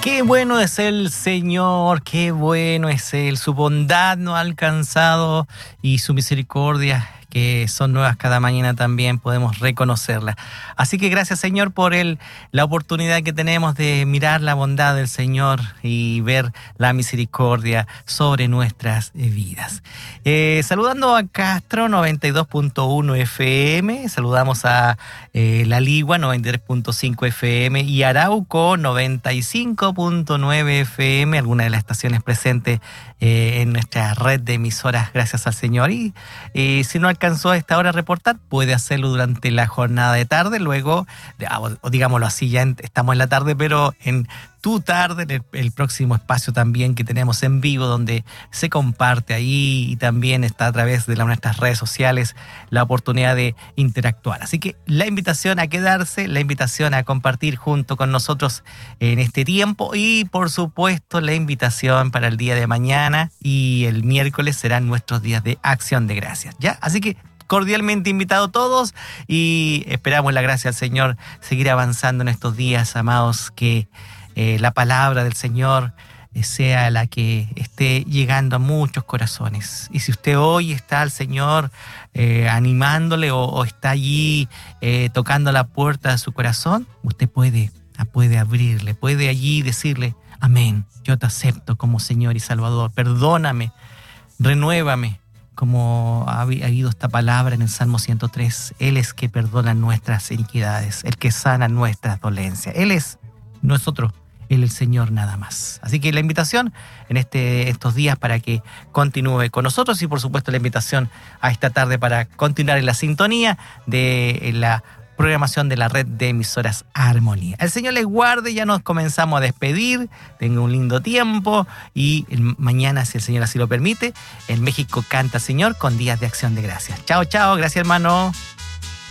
Qué bueno es el Señor, qué bueno es Él. Su bondad nos ha alcanzado y su misericordia, que son nuevas cada mañana, también podemos reconocerla. Así que gracias, Señor, por la oportunidad que tenemos de mirar la bondad del Señor y ver la misericordia sobre nuestras vidas. Saludando a Castro 92.1 FM, saludamos a La Ligua 93.5 FM y Arauco 95.9 FM, algunas de las estaciones presentes en nuestra red de emisoras, gracias al Señor. Y si no alcanzó a esta hora a reportar, puede hacerlo durante la jornada de tarde, luego, o digámoslo así, ya estamos en la tarde, pero en tu tarde, en el próximo espacio también que tenemos en vivo, donde se comparte ahí y también está a través de nuestras redes sociales la oportunidad de interactuar. Así que la invitación a quedarse, la invitación a compartir junto con nosotros en este tiempo y por supuesto la invitación para el día de mañana y el miércoles serán nuestros días de acción de gracias, ¿ya? Así que cordialmente invitados todos y esperamos la gracia del Señor seguir avanzando en estos días, amados, que la palabra del Señor sea la que esté llegando a muchos corazones. Y si usted hoy está al Señor animándole o está allí tocando la puerta de su corazón, usted puede abrirle, puede allí decirle: amén, yo te acepto como Señor y Salvador, perdóname, renuévame, como ha habido esta palabra en el Salmo 103, Él es que perdona nuestras iniquidades, el que sana nuestras dolencias. Él es nosotros, Él es el Señor nada más. Así que la invitación en estos días para que continúe con nosotros y por supuesto la invitación a esta tarde para continuar en la sintonía de la programación de la red de emisoras Armonía. El Señor les guarde, ya nos comenzamos a despedir, tengan un lindo tiempo y mañana, si el Señor así lo permite, en México Canta Señor con Días de Acción de Gracias. Chao, chao, gracias hermano.